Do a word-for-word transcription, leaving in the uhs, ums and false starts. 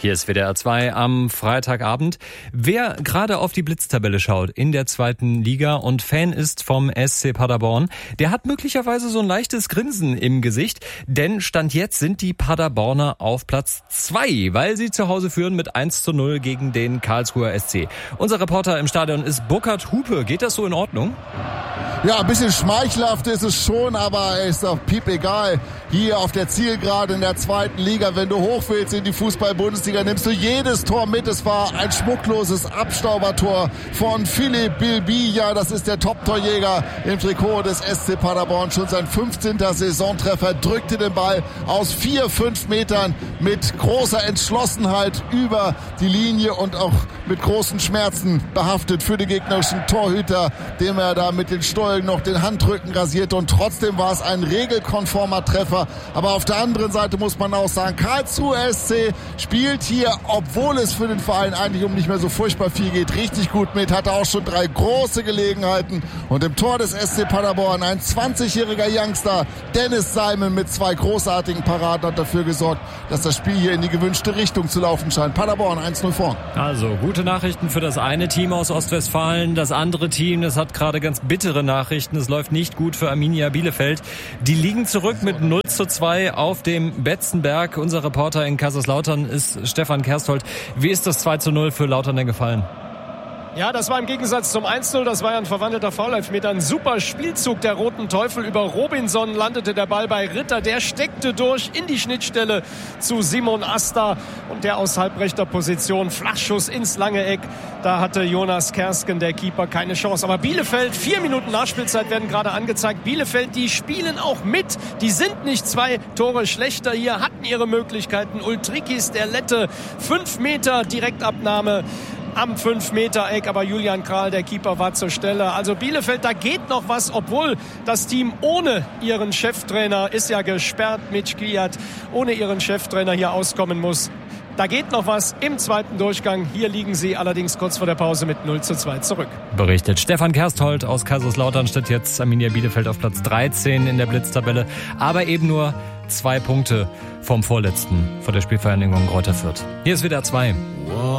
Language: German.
Hier ist W D R zwei am Freitagabend. Wer gerade auf die Blitztabelle schaut in der zweiten Liga und Fan ist vom S C Paderborn, der hat möglicherweise so ein leichtes Grinsen im Gesicht, denn Stand jetzt sind die Paderborner auf Platz zwei, weil sie zu Hause führen mit eins zu null gegen den Karlsruher S C. Unser Reporter im Stadion ist Burkhard Hupe. Geht das so in Ordnung? Ja, ein bisschen schmeichelhaft ist es schon, aber es ist doch piep egal. Hier auf der Zielgerade in der zweiten Liga, wenn du hoch willst in die Fußball-Bundesliga, nimmst du jedes Tor mit. Es war ein schmuckloses Abstaubertor von Philipp Bilbilla. Das ist der Top-Torjäger im Trikot des S C Paderborn. Schon sein fünfzehnter Saisontreffer, drückte den Ball aus vier, fünf Metern mit großer Entschlossenheit über die Linie und auch mit großen Schmerzen behaftet für den gegnerischen Torhüter, dem er da mit den Stollen noch den Handrücken rasiert, und trotzdem war es ein regelkonformer Treffer. Aber auf der anderen Seite muss man auch sagen, Karlsruhe S C spielt hier, obwohl es für den Verein eigentlich um nicht mehr so furchtbar viel geht, richtig gut mit, hatte auch schon drei große Gelegenheiten, und im Tor des S C Paderborn ein zwanzigjähriger Youngster, Dennis Simon, mit zwei großartigen Paraden hat dafür gesorgt, dass das Spiel hier in die gewünschte Richtung zu laufen scheint. Paderborn eins zu null vorn. Also gute Nachrichten für das eine Team aus Ostwestfalen. Das andere Team, das hat gerade ganz bittere Nachrichten. Es läuft nicht gut für Arminia Bielefeld. Die liegen zurück mit null zu zwei auf dem Betzenberg. Unser Reporter in Kaiserslautern ist Stefan Kersthold. Wie ist das zwei zu null für Lautern denn gefallen? Ja, das war im Gegensatz zum eins zu null, das war ja ein verwandelter Foul-Elfmeter. Ein super Spielzug der Roten Teufel. Über Robinson landete der Ball bei Ritter. Der steckte durch in die Schnittstelle zu Simon Asta. Und der aus halbrechter Position, Flachschuss ins lange Eck. Da hatte Jonas Kersken, der Keeper, keine Chance. Aber Bielefeld, vier Minuten Nachspielzeit werden gerade angezeigt. Bielefeld, die spielen auch mit. Die sind nicht zwei Tore schlechter hier, hatten ihre Möglichkeiten. Ultrikis, der Lette, fünf Meter Direktabnahme am fünf Meter Eck, aber Julian Kral, der Keeper, war zur Stelle. Also Bielefeld, da geht noch was, obwohl das Team ohne ihren Cheftrainer, ist ja gesperrt, Mitch Kwiat, ohne ihren Cheftrainer hier auskommen muss. Da geht noch was im zweiten Durchgang. Hier liegen sie allerdings kurz vor der Pause mit null zu zwei zurück. Berichtet Stefan Kersthold aus Kaiserslautern. Steht jetzt Arminia Bielefeld auf Platz dreizehn in der Blitztabelle, aber eben nur zwei Punkte vom Vorletzten, vor der Spielvereinigung Greuther Fürth. Hier ist W D R zwei.